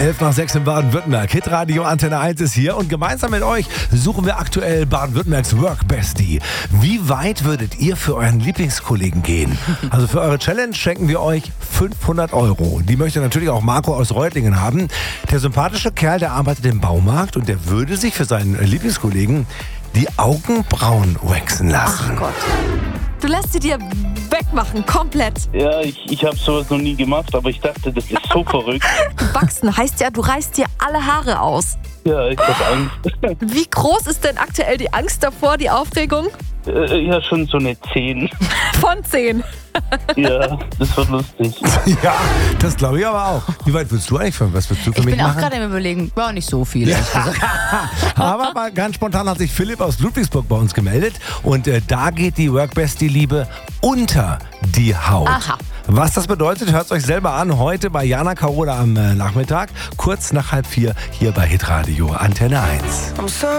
11:06 in Baden-Württemberg. Hitradio Antenne 1 ist hier und gemeinsam mit euch suchen wir aktuell Baden-Württembergs Work Bestie. Wie weit würdet ihr für euren Lieblingskollegen gehen? Also für eure Challenge schenken wir euch 500 €. Die möchte natürlich auch Marco aus Reutlingen haben. Der sympathische Kerl, der arbeitet im Baumarkt und der würde sich für seinen Lieblingskollegen die Augenbrauen waxen lassen. Ach Gott. Du lässt sie dir wegmachen, komplett. Ja, ich habe sowas noch nie gemacht, aber ich dachte, das ist so verrückt. Wachsen heißt ja, du reißt dir alle Haare aus. Ja, ich habe Angst. Wie groß ist denn aktuell die Angst davor, die Aufregung? Ja, schon so eine 10. Von 10. Ja, das wird lustig. Ja, das glaube ich aber auch. Wie weit willst du eigentlich für? Was willst du für Ich mich bin auch machen? gerade im Überlegen, war nicht so viel. ehrlich gesagt. Aber mal ganz spontan hat sich Philipp aus Ludwigsburg bei uns gemeldet und da geht die Work-Bestie-Liebe unter die Haut. Aha. Was das bedeutet, hört es euch selber an. Heute bei Jana Carola am Nachmittag, kurz nach 3:30 hier bei Hitradio Antenne 1.